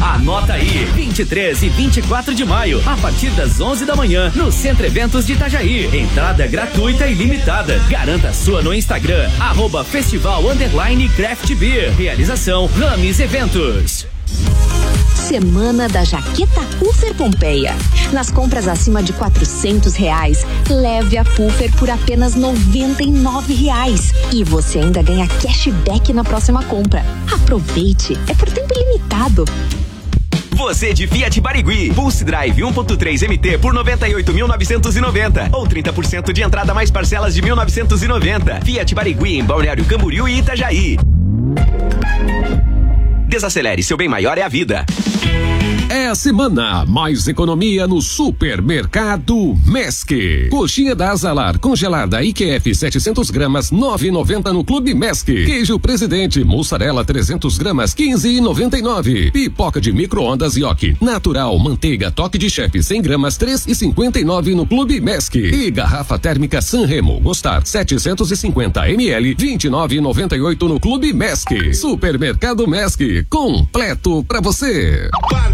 Anota aí, 23 e 24 de maio, a partir das 11 da manhã, no Centro Eventos de Itajaí. Entrada gratuita e limitada. Garanta a sua no Instagram, @festival_craft beer. Realização Rames Eventos. Semana da Jaqueta Puffer Pompeia. Nas compras acima de R$400, leve a Puffer por apenas R$99. E você ainda ganha cashback na próxima compra. Aproveite, é por tempo limitado. Você de Fiat Barigui, Pulse Drive 1.3 MT por 98.990 ou 30% de entrada mais parcelas de 1.990. Fiat Barigui em Balneário Camboriú e Itajaí. Desacelere, seu bem maior é a vida. É a semana mais economia no Supermercado Mesc. Coxinha da Azalar congelada IQF 700 gramas 9,90 no Clube Mesc. Queijo Presidente mussarela 300 gramas 15,99. Pipoca de micro-ondas Yoki natural manteiga toque de chefe 100 gramas 3,59 no Clube Mesc. E garrafa térmica Sanremo Gostar 750 ml 29,98 no Clube Mesc. Supermercado Mesc, completo pra você.